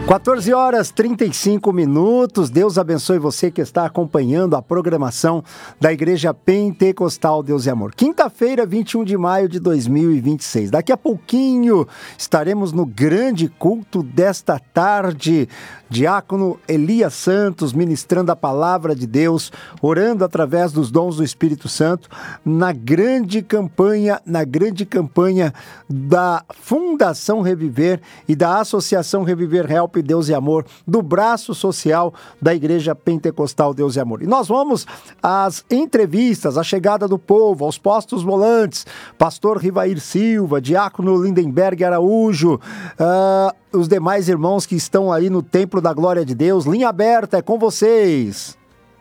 14 horas 35 minutos. Deus abençoe você que está acompanhando a programação da Igreja Pentecostal Deus e Amor. Quinta-feira, 21 de maio de 2026. Daqui a pouquinho estaremos no grande culto desta tarde. Diácono Elias Santos ministrando a palavra de Deus, orando através dos dons do Espírito Santo na grande campanha da Fundação Reviver e da Associação Reviver Help Deus e Amor, do braço social da Igreja Pentecostal Deus e Amor. E nós vamos às entrevistas, à chegada do povo, aos postos volantes, pastor Rivair Silva, diácono Lindenberg Araújo, os demais irmãos que estão aí no Templo da Glória de Deus. Linha aberta, é com vocês.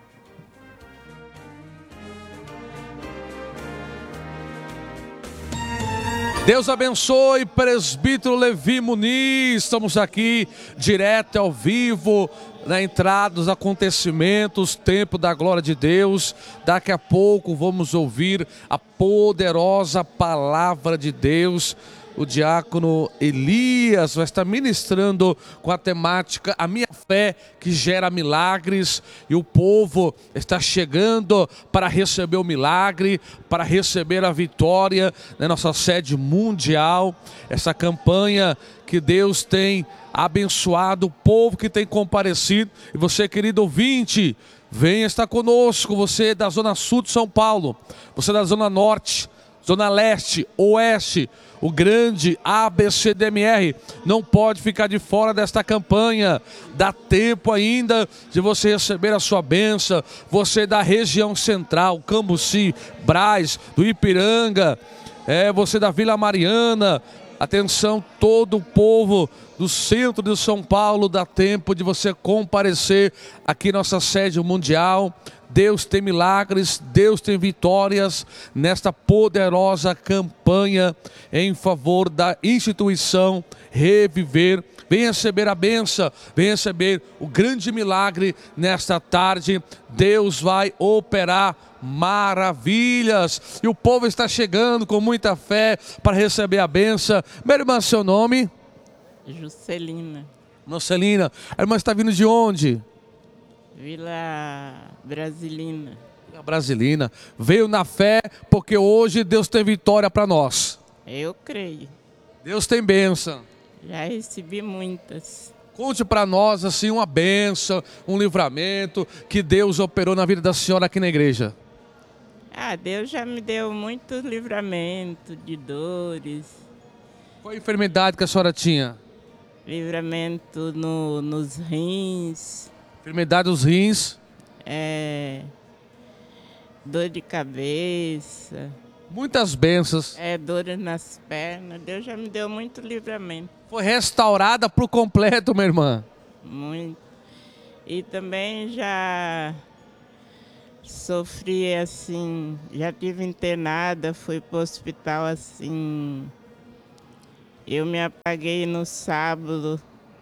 Deus abençoe, presbítero Levi Muniz. Estamos aqui direto ao vivo, na entrada dos acontecimentos, Templo da Glória de Deus. Daqui a pouco vamos ouvir a poderosa palavra de Deus. O diácono Elias vai estar ministrando com a temática A Minha Fé que Gera Milagres, e o povo está chegando para receber o milagre, para receber a vitória na nossa sede mundial. Essa campanha que Deus tem abençoado o povo que tem comparecido. E você, querido ouvinte, venha estar conosco. Você da Zona Sul de São Paulo, você da Zona Norte, Zona Leste, Oeste, o grande ABCDMR não pode ficar de fora desta campanha. Dá tempo ainda de você receber a sua bênção. Você da região central, Cambuci, Brás, do Ipiranga, você da Vila Mariana. Atenção, todo o povo do centro de São Paulo, dá tempo de você comparecer aqui em nossa sede mundial. Deus tem milagres, Deus tem vitórias nesta poderosa campanha em favor da instituição Reviver. Vem receber a bênção, vem receber o grande milagre nesta tarde. Deus vai operar maravilhas e o povo está chegando com muita fé para receber a bênção. Minha irmã, seu nome? Juscelina. Juscelina, a irmã está vindo de onde? Vila Brasilina. Vila Brasilina. Veio na fé porque hoje Deus tem vitória para nós. Eu creio. Deus tem bênção. Já recebi muitas. Conte para nós assim uma bênção, um livramento que Deus operou na vida da senhora aqui na igreja. Deus já me deu muito livramento de dores. Qual a enfermidade que a senhora tinha? Livramento nos rins. Enfermidade dos rins. Dor de cabeça. Muitas bênçãos. Dores nas pernas. Deus já me deu muito livramento. Foi restaurada por completo, minha irmã. Muito. E também já sofri assim, já tive internada, fui para o hospital assim. Eu me apaguei no sábado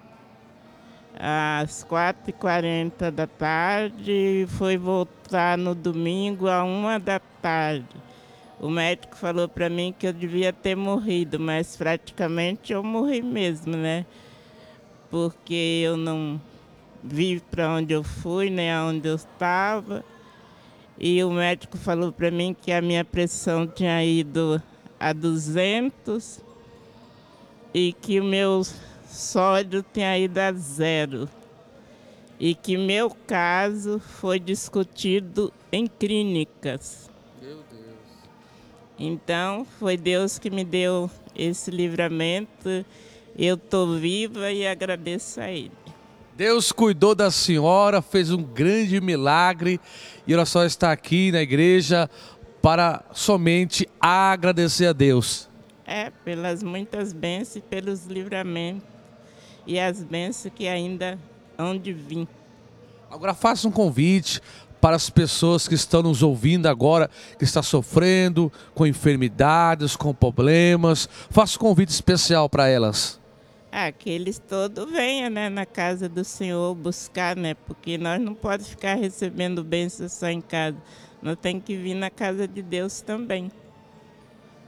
às 4h40 da tarde e fui voltar no domingo às 1h da tarde. O médico falou para mim que eu devia ter morrido, mas praticamente eu morri mesmo, né? Porque eu não vi para onde eu fui, nem aonde eu estava. E o médico falou para mim que a minha pressão tinha ido a 200 e que o meu sódio tinha ido a 0. E que meu caso foi discutido em clínicas. Meu Deus. Então, foi Deus que me deu esse livramento. Eu estou viva e agradeço a Ele. Deus cuidou da senhora, fez um grande milagre e ela só está aqui na igreja para somente agradecer a Deus. Pelas muitas bênçãos e pelos livramentos e as bênçãos que ainda hão de vir. Agora faça um convite para as pessoas que estão nos ouvindo agora, que estão sofrendo com enfermidades, com problemas. Faça um convite especial para elas. Que eles todos venham, né, na casa do Senhor buscar, né? Porque nós não podemos ficar recebendo bênçãos só em casa. Nós temos que vir na casa de Deus também.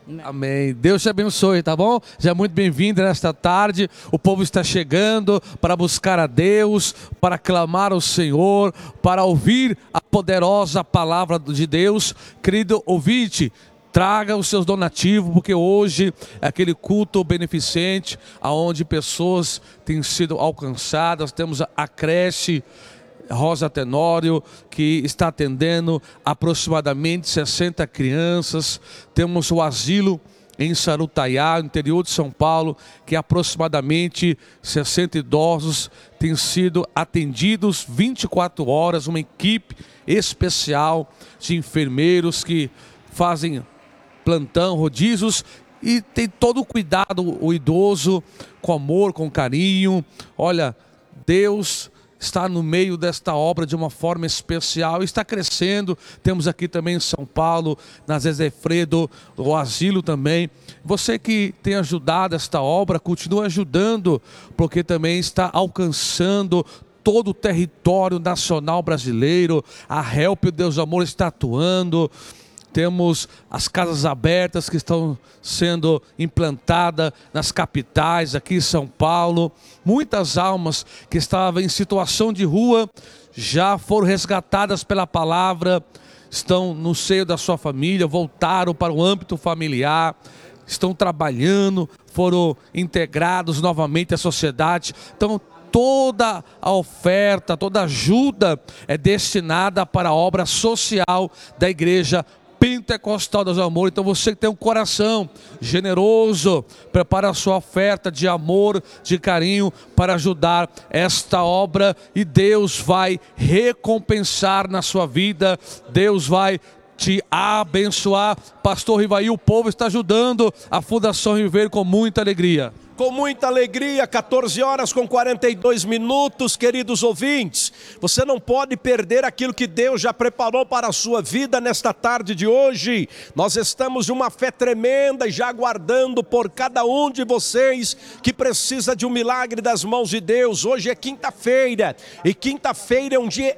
Amém. Deus te abençoe, tá bom? Já muito bem-vindo nesta tarde. O povo está chegando para buscar a Deus, para clamar ao Senhor, para ouvir a poderosa palavra de Deus. Querido ouvinte, traga os seus donativos, porque hoje é aquele culto beneficente, onde pessoas têm sido alcançadas. Temos a creche Rosa Tenório, que está atendendo aproximadamente 60 crianças. Temos o asilo em Sarutaiá, no interior de São Paulo, que aproximadamente 60 idosos têm sido atendidos 24 horas, uma equipe especial de enfermeiros que fazem plantão, rodízios, e tem todo o cuidado, o idoso, com amor, com carinho. Olha, Deus está no meio desta obra de uma forma especial, está crescendo. Temos aqui também em São Paulo, na Zezé Fredo, o asilo também. Você que tem ajudado esta obra, continua ajudando, porque também está alcançando todo o território nacional brasileiro. A Help, o Deus do Amor, está atuando. Temos as casas abertas que estão sendo implantadas nas capitais, aqui em São Paulo. Muitas almas que estavam em situação de rua já foram resgatadas pela palavra, estão no seio da sua família, voltaram para o âmbito familiar, estão trabalhando, foram integrados novamente à sociedade. Então, toda a oferta, toda a ajuda é destinada para a obra social da Igreja Pentecostal Deus do Amor. Então você que tem um coração generoso, prepara a sua oferta de amor, de carinho, para ajudar esta obra, e Deus vai recompensar na sua vida, Deus vai te abençoar. Pastor Rivaí, o povo está ajudando a Fundação Ribeiro com muita alegria. Com muita alegria, 14 horas com 42 minutos, queridos ouvintes. Você não pode perder aquilo que Deus já preparou para a sua vida nesta tarde de hoje. Nós estamos de uma fé tremenda e já aguardando por cada um de vocês que precisa de um milagre das mãos de Deus. Hoje é quinta-feira, e quinta-feira é um dia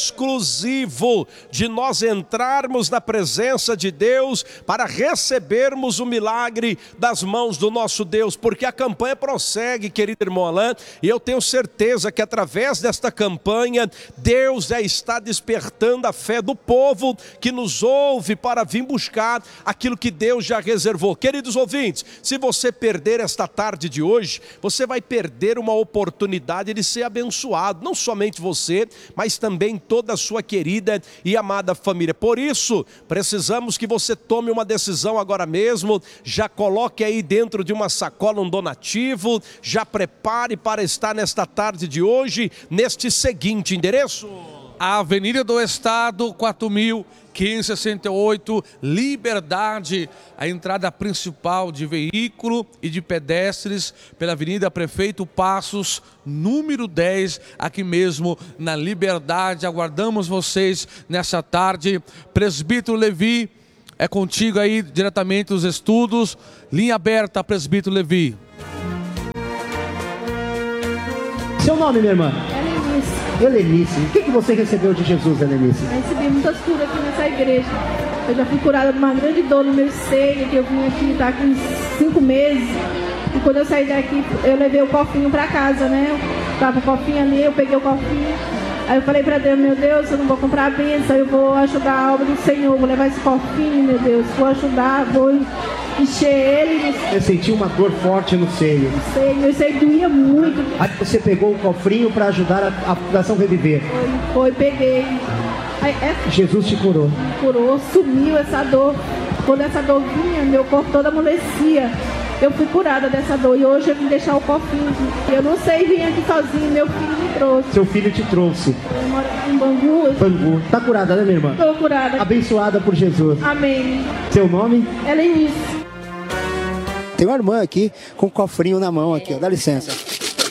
exclusivo de nós entrarmos na presença de Deus para recebermos o milagre das mãos do nosso Deus, porque a campanha prossegue, querido irmão Alain, e eu tenho certeza que através desta campanha, Deus já está despertando a fé do povo que nos ouve para vir buscar aquilo que Deus já reservou. Queridos ouvintes, se você perder esta tarde de hoje, você vai perder uma oportunidade de ser abençoado, não somente você, mas também toda a sua querida e amada família. Por isso, precisamos que você tome uma decisão agora mesmo, já coloque aí dentro de uma sacola um donativo, já prepare para estar nesta tarde de hoje, neste seguinte endereço: a Avenida do Estado, 4.568, Liberdade, a entrada principal de veículo e de pedestres pela Avenida Prefeito Passos, número 10, aqui mesmo na Liberdade. Aguardamos vocês nessa tarde. Presbítero Levi, é contigo aí diretamente os estudos. Linha aberta, Presbítero Levi. Seu nome, minha irmã? Helenice. O que você recebeu de Jesus, Helenice? Eu recebi muitas curas aqui nessa igreja. Eu já fui curada de uma grande dor no meu seio, que eu vim aqui, tá com 5 meses. E quando eu saí daqui, eu levei o cofrinho pra casa, né? Tava o cofrinho ali, eu peguei o cofrinho. Aí eu falei pra Deus: meu Deus, eu não vou comprar a bênção, eu vou ajudar a obra do Senhor, vou levar esse cofrinho, meu Deus, vou ajudar, vou encher ele. Eu senti uma dor forte no seio. Meu seio doía muito. Aí você pegou o cofrinho para ajudar a Fundação Reviver. Foi, peguei. Aí, Jesus te curou. Curou, sumiu essa dor. Quando essa dor vinha, meu corpo todo amolecia. Eu fui curada dessa dor e hoje eu vim deixar o cofrinho. Eu não sei vir aqui sozinho, meu filho me trouxe. Seu filho te trouxe. Eu moro aqui em Bangu. Bangu. Tá curada, né, minha irmã? Estou curada. Abençoada por Jesus. Amém. Seu nome? Helenice. Tem uma irmã aqui com o cofrinho na mão aqui, ó. Dá licença.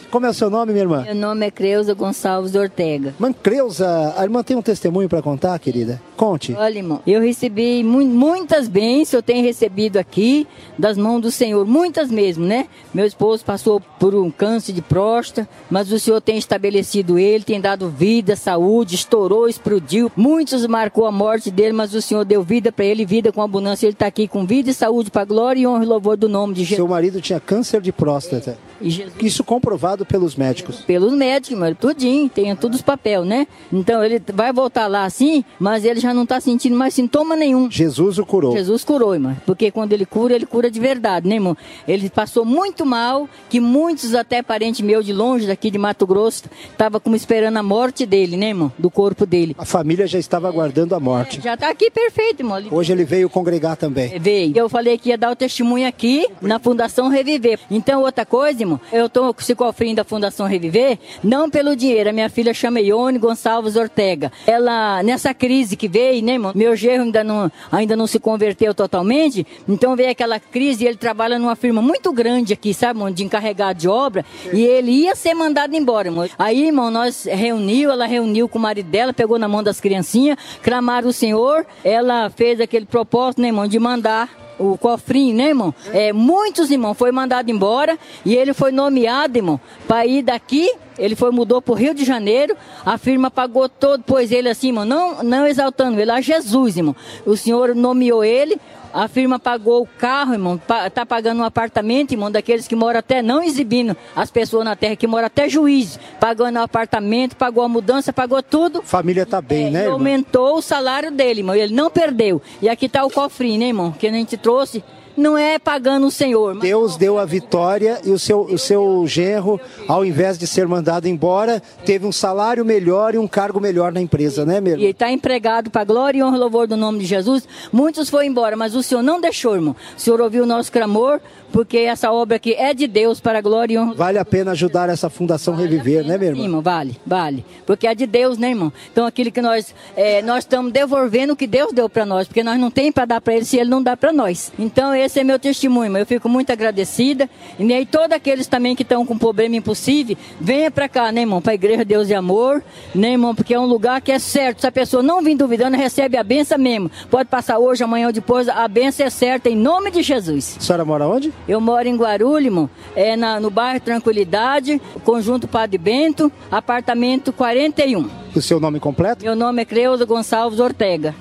Como é o seu nome, minha irmã? Meu nome é Creuza Gonçalves Ortega. Irmã Creuza, a irmã tem um testemunho para contar, querida? Conte. Olha, irmão, eu recebi muitas bênçãos, eu tenho recebido aqui das mãos do Senhor, muitas mesmo, né? Meu esposo passou por um câncer de próstata, mas o Senhor tem estabelecido ele, tem dado vida, saúde, estourou, explodiu. Muitos marcou a morte dele, mas o Senhor deu vida para ele, vida com abundância. Ele está aqui com vida e saúde para a glória e honra e louvor do nome de Jesus. Seu marido tinha câncer de próstata. E Jesus... Isso comprovado pelos médicos. Pelos médicos, mano, tudinho, tem todos os papéis, né? Então ele vai voltar lá assim, mas ele já não está sentindo mais sintoma nenhum. Jesus o curou. Jesus curou, irmão, porque quando ele cura de verdade, né, irmão? Ele passou muito mal, que muitos, até parentes meus de longe, daqui de Mato Grosso, estavam como esperando a morte dele, né, irmão? Do corpo dele. A família já estava aguardando a morte. Já está aqui perfeito, irmão. Hoje ele veio congregar também. Veio. Eu falei que ia dar o testemunho aqui na Fundação Reviver. Então, outra coisa, irmão, eu estou com esse cofrinho da Fundação Reviver, não pelo dinheiro. A minha filha chama Ione Gonçalves Ortega. Ela, nessa crise que veio, né, irmão? Meu genro ainda não se converteu totalmente, então veio aquela crise e ele trabalha numa firma muito grande aqui, sabe, irmão, de encarregado de obra, e ele ia ser mandado embora, irmão. Aí, irmão, ela reuniu com o marido dela, pegou na mão das criancinhas, clamaram o Senhor, ela fez aquele propósito, né, irmão, de mandar o cofrinho, né, irmão? Muitos, irmão, foi mandado embora e ele foi nomeado, irmão, para ir daqui. Ele mudou para o Rio de Janeiro, a firma pagou todo, pôs ele assim, irmão, não exaltando ele, a Jesus, irmão. O Senhor nomeou ele, a firma pagou o carro, irmão, tá pagando um apartamento, irmão, daqueles que moram até, não exibindo as pessoas na terra, que moram até Juiz, pagando o apartamento, pagou a mudança, pagou tudo. Família tá bem, né, irmão? Aumentou o salário dele, irmão, ele não perdeu. E aqui tá o cofrinho, né, irmão, que a gente trouxe. Não é pagando o Senhor. Mas... Deus deu a vitória e o seu genro, ao invés de ser mandado embora, teve um salário melhor e um cargo melhor na empresa, né, meu irmão? E está empregado para glória e honra e louvor do nome de Jesus. Muitos foram embora, mas o Senhor não deixou, irmão. O Senhor ouviu o nosso clamor, porque essa obra aqui é de Deus para a glória e honra. Vale a pena ajudar essa Fundação Reviver, né, meu irmão? Sim, irmão, vale. Porque é de Deus, né, irmão? Então aquilo que nós estamos devolvendo o que Deus deu para nós, porque nós não temos para dar para Ele se Ele não dá para nós. Então esse é meu testemunho, irmão. Eu fico muito agradecida. E aí todos aqueles também que estão com problema impossível, venha para cá, né, irmão? Para a Igreja Deus e Amor, né, irmão? Porque é um lugar que é certo. Se a pessoa não vir duvidando, recebe a benção mesmo. Pode passar hoje, amanhã ou depois, a benção é certa, em nome de Jesus. A senhora mora onde? Eu moro em Guarulhos, irmão, no bairro Tranquilidade, Conjunto Padre Bento, apartamento 41. O seu nome completo? Meu nome é Creuza Gonçalves Ortega.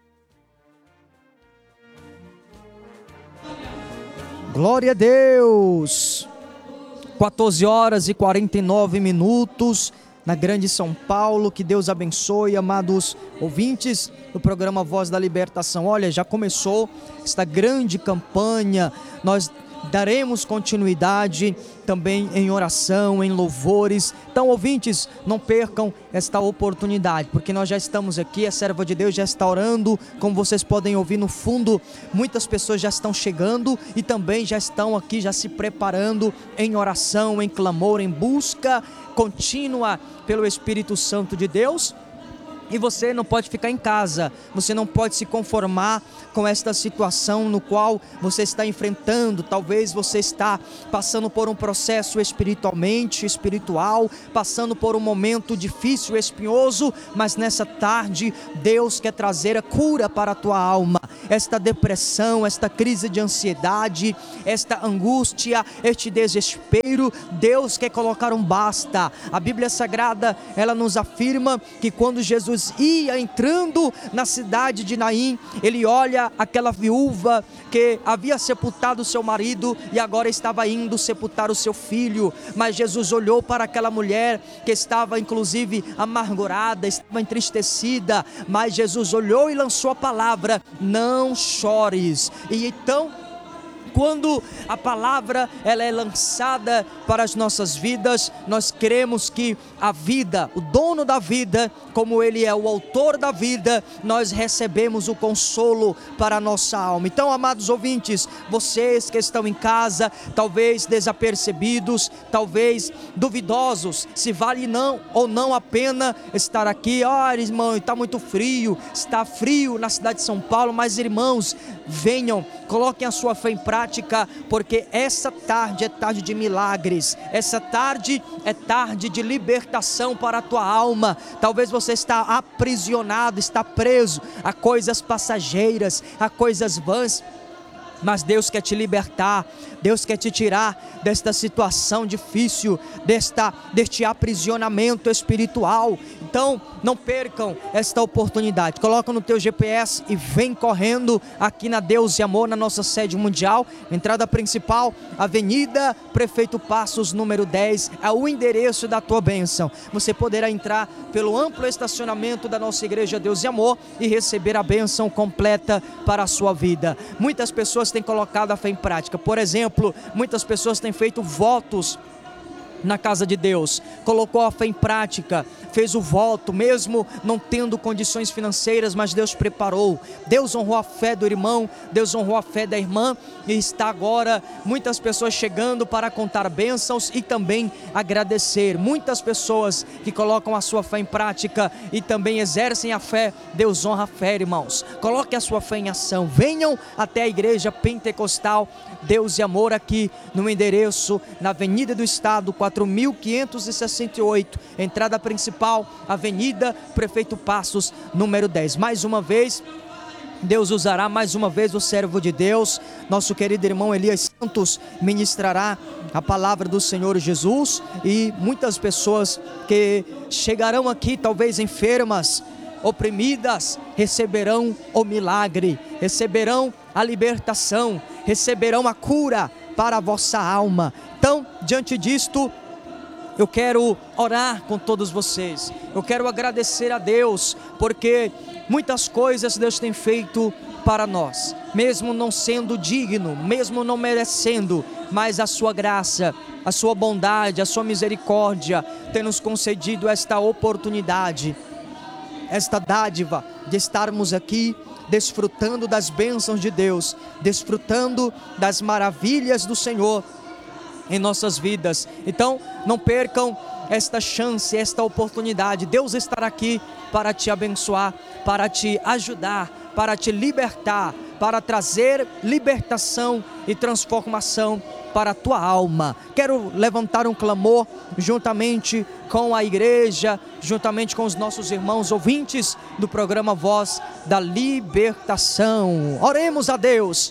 Glória a Deus! 14 horas e 49 minutos na Grande São Paulo. Que Deus abençoe, amados ouvintes do programa Voz da Libertação. Olha, já começou esta grande campanha. Nós daremos continuidade também em oração, em louvores. Então, ouvintes, não percam esta oportunidade, porque nós já estamos aqui, a serva de Deus já está orando, como vocês podem ouvir no fundo, muitas pessoas já estão chegando e também já estão aqui, já se preparando em oração, em clamor, em busca contínua pelo Espírito Santo de Deus. E você não pode ficar em casa, você não pode se conformar com esta situação no qual você está enfrentando. Talvez você está passando por um processo espiritual, passando por um momento difícil, espinhoso, mas nessa tarde Deus quer trazer a cura para a tua alma. Esta depressão, esta crise de ansiedade, esta angústia, este desespero, Deus quer colocar um basta. A Bíblia Sagrada, ela nos afirma que quando Jesus ia entrando na cidade de Naim, ele olha aquela viúva que havia sepultado seu marido e agora estava indo sepultar o seu filho, mas Jesus olhou para aquela mulher que estava inclusive amargurada, estava entristecida, mas Jesus olhou e lançou a palavra: não chores. E então, quando a palavra ela é lançada para as nossas vidas, nós cremos que a vida, o dono da vida, como Ele é o autor da vida, nós recebemos o consolo para a nossa alma. Então, amados ouvintes, vocês que estão em casa, talvez desapercebidos, talvez duvidosos, se vale ou não a pena estar aqui. Irmão, está muito frio, está frio na cidade de São Paulo, mas irmãos, venham, coloquem a sua fé em prática, porque essa tarde é tarde de milagres, essa tarde é tarde de libertação para a tua alma. Talvez você está aprisionado, está preso a coisas passageiras, a coisas vãs, mas Deus quer te libertar, Deus quer te tirar desta situação difícil, deste aprisionamento espiritual. Então não percam esta oportunidade, coloca no teu GPS e vem correndo aqui na Deus e Amor, na nossa sede mundial, entrada principal, Avenida Prefeito Passos, número 10, é o endereço da tua bênção. Você poderá entrar pelo amplo estacionamento da nossa igreja Deus e Amor e receber a bênção completa para a sua vida. Muitas pessoas têm colocado a fé em prática, por exemplo, muitas pessoas têm feito votos na casa de Deus, colocou a fé em prática, fez o voto, mesmo não tendo condições financeiras, mas Deus preparou, Deus honrou a fé do irmão, Deus honrou a fé da irmã, e está agora muitas pessoas chegando para contar bênçãos e também agradecer. Muitas pessoas que colocam a sua fé em prática e também exercem a fé, Deus honra a fé, irmãos. Coloque a sua fé em ação, venham até a igreja pentecostal Deus e Amor, aqui no endereço, na Avenida do Estado, 4568, entrada principal, Avenida Prefeito Passos, número 10. Mais uma vez, Deus usará mais uma vez o servo de Deus, nosso querido irmão Elias Santos, ministrará a palavra do Senhor Jesus, e muitas pessoas que chegarão aqui, talvez enfermas, oprimidas, receberão o milagre, receberão a libertação, receberão a cura para a vossa alma. Então, diante disto, eu quero orar com todos vocês, eu quero agradecer a Deus, porque muitas coisas Deus tem feito para nós, mesmo não sendo digno, mesmo não merecendo, mas a sua graça, a sua bondade, a sua misericórdia tem nos concedido esta oportunidade, esta dádiva de estarmos aqui desfrutando das bênçãos de Deus, desfrutando das maravilhas do Senhor em nossas vidas. Então não percam esta chance, esta oportunidade. Deus estará aqui para te abençoar, para te ajudar, para te libertar, para trazer libertação e transformação para a tua alma. Quero levantar um clamor juntamente com a igreja, juntamente com os nossos irmãos ouvintes do programa Voz da Libertação. Oremos a Deus.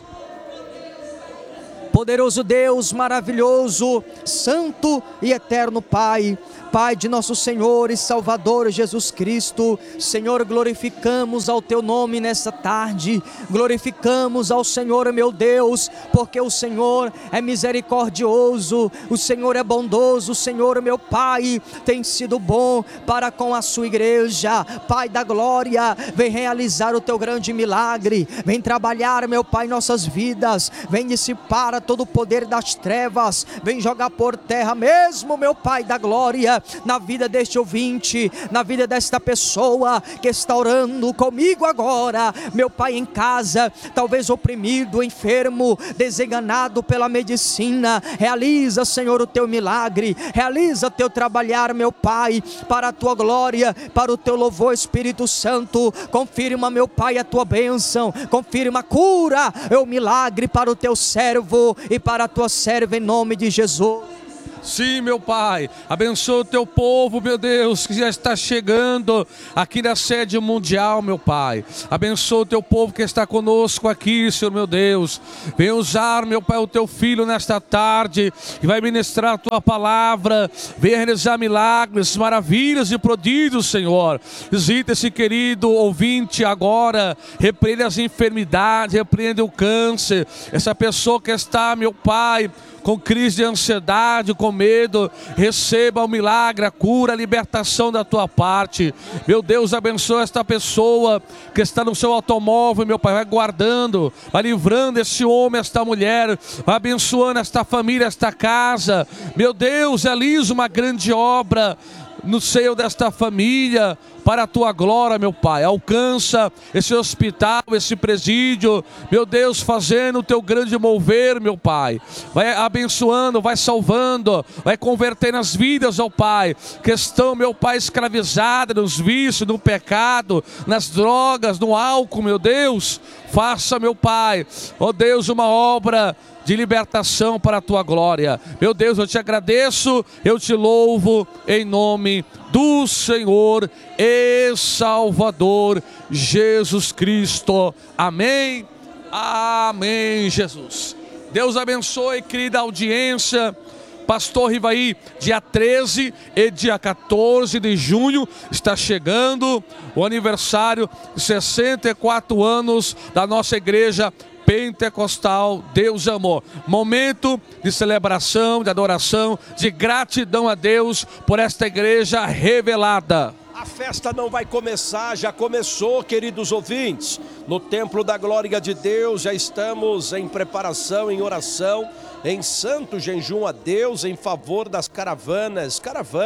Poderoso Deus, maravilhoso, santo e eterno Pai, Pai de nosso Senhor e Salvador Jesus Cristo, Senhor, glorificamos ao Teu nome nessa tarde, glorificamos ao Senhor, meu Deus, porque o Senhor é misericordioso, o Senhor é bondoso, o Senhor, meu Pai, tem sido bom para com a sua igreja. Pai da glória, vem realizar o Teu grande milagre, vem trabalhar, meu Pai, nossas vidas, vem dissipar todo o poder das trevas, vem jogar por terra mesmo, meu Pai da glória, na vida deste ouvinte, na vida desta pessoa que está orando comigo agora, meu Pai, em casa, talvez oprimido, enfermo, desenganado pela medicina. Realiza, Senhor, o Teu milagre, realiza Teu trabalhar, meu Pai, para a Tua glória, para o Teu louvor, Espírito Santo. Confirma, meu Pai, a Tua bênção, confirma a cura, o milagre para o Teu servo e para a Tua serva, em nome de Jesus. Sim, meu Pai, abençoa o Teu povo, meu Deus, que já está chegando aqui na sede mundial, meu Pai. Abençoa o Teu povo que está conosco aqui, Senhor, meu Deus. Vem usar, meu Pai, o Teu Filho nesta tarde, que vai ministrar a Tua palavra. Venha realizar milagres, maravilhas e prodígios, Senhor. Visita esse querido ouvinte agora, repreende as enfermidades, repreende o câncer. Essa pessoa que está, meu Pai, com crise de ansiedade, com medo, receba o milagre, a cura, a libertação da Tua parte. Meu Deus, abençoa esta pessoa que está no seu automóvel, meu Pai, vai guardando, vai livrando esse homem, esta mulher, vai abençoando esta família, esta casa. Meu Deus, realiza uma grande obra no seio desta família, para a tua glória, meu Pai. Alcança esse hospital, esse presídio, meu Deus, fazendo o teu grande mover, meu Pai. Vai abençoando, vai salvando, vai convertendo as vidas, ó Pai, que estão, meu Pai, escravizadas nos vícios, no pecado, nas drogas, no álcool, meu Deus. Faça, meu Pai, ó Deus, uma obra de libertação para a tua glória. Meu Deus, eu te agradeço, eu te louvo em nome do Senhor e Salvador Jesus Cristo. Amém. Amém, Jesus. Deus abençoe, querida audiência. Pastor Rivaí, dia 13 e dia 14 de junho está chegando o aniversário de 64 anos da nossa igreja pentecostal Deus Amor. Momento de celebração, de adoração, de gratidão a Deus por esta igreja revelada. A festa não vai começar, já começou, queridos ouvintes. No Templo da Glória de Deus já estamos em preparação, em oração, em santo jejum a Deus em favor das caravanas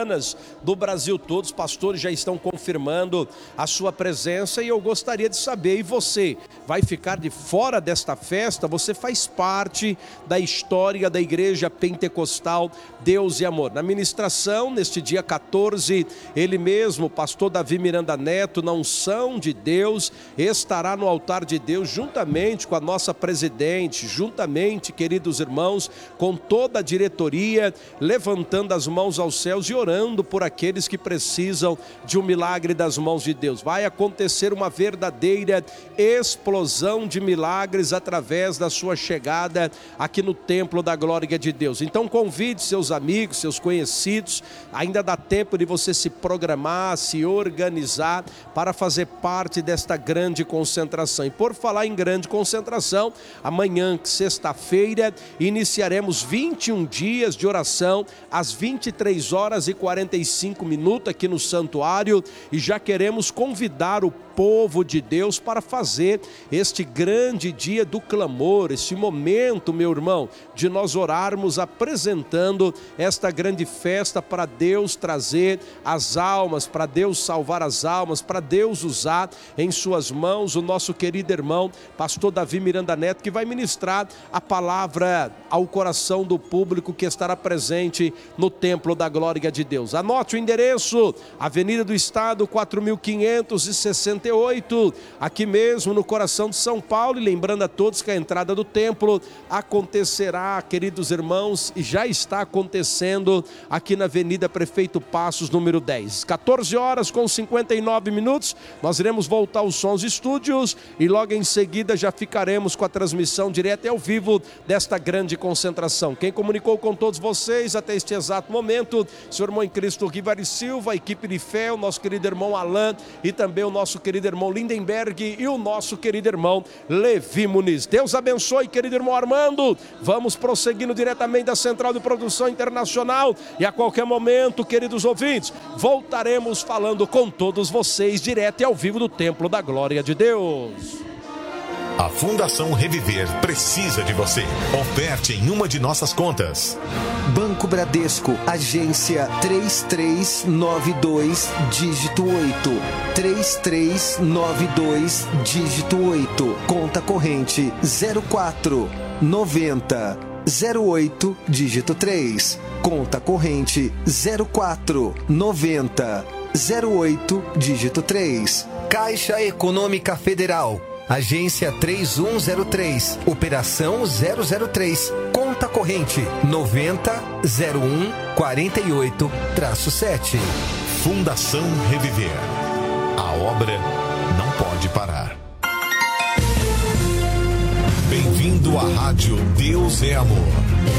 do Brasil todo. Os pastores já estão confirmando a sua presença e eu gostaria de saber, e você vai ficar de fora desta festa? Você faz parte da história da Igreja Pentecostal Deus e Amor. Na ministração, neste dia 14, ele mesmo, o pastor Davi Miranda Neto, na unção de Deus, estará no altar de Deus juntamente com a nossa presidente, juntamente, queridos irmãos, com toda a diretoria, levantando as mãos aos céus e orando por aqueles que precisam de um milagre das mãos de Deus. Vai acontecer uma verdadeira explosão de milagres através da sua chegada aqui no Templo da Glória de Deus. Então convide seus amigos, seus conhecidos, ainda dá tempo de você se programar, se organizar para fazer parte desta grande concentração. E por falar em grande concentração, amanhã, sexta-feira, iniciaremos 21 dias de oração às 23 horas e 45 minutos aqui no santuário e já queremos convidar o povo de Deus para fazer este grande dia do clamor, este momento, meu irmão, de nós orarmos apresentando esta grande festa para Deus trazer as almas, para Deus salvar as almas, para Deus usar em suas mãos o nosso querido irmão, pastor Davi Miranda Neto, que vai ministrar a palavra ao coração do público que estará presente no Templo da Glória de Deus. Anote o endereço: Avenida do Estado, 4568, aqui mesmo no coração de São Paulo. E lembrando a todos que a entrada do templo acontecerá, queridos irmãos, e já está acontecendo aqui na Avenida Prefeito Passos, número 10. 14 horas com 59 minutos, nós iremos voltar aos sons estúdios e logo em seguida já ficaremos com a transmissão direta e ao vivo desta grande concentração. Quem comunicou com todos vocês até este exato momento, seu irmão em Cristo Rivari Silva, a equipe de fé, o nosso querido irmão Alain e também o nosso querido irmão Lindenberg e o nosso querido irmão Levi Muniz. Deus abençoe, querido irmão Armando. Vamos prosseguindo diretamente da Central de Produção Internacional e a qualquer momento, queridos ouvintes, voltaremos falando com todos vocês direto e ao vivo do Templo da Glória de Deus. A Fundação Reviver precisa de você. Oferte em uma de nossas contas. Banco Bradesco, agência 3392, dígito 8. 3392, dígito 8. Conta corrente 0490 08, dígito 3. Conta corrente 0490 08, dígito 3. Caixa Econômica Federal, agência 3103, operação 003, conta corrente 900148-7. Fundação Reviver. A obra não pode parar. Bem-vindo à Rádio Deus é Amor.